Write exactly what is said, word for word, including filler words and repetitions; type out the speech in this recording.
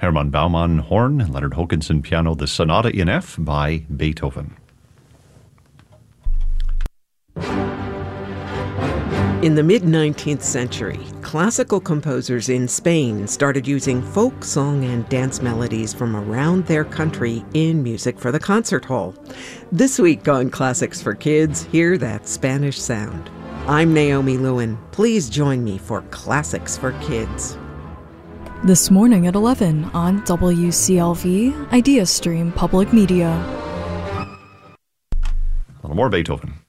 Hermann Baumann, horn, and Leonard Hokinson, piano, the Sonata in F by Beethoven. In the mid-nineteenth century, classical composers in Spain started using folk song and dance melodies from around their country in music for the concert hall. This week on Classics for Kids, hear that Spanish sound. I'm Naomi Lewin. Please join me for Classics for Kids. This morning at eleven on W C L V, IdeaStream Public Media. A little more Beethoven.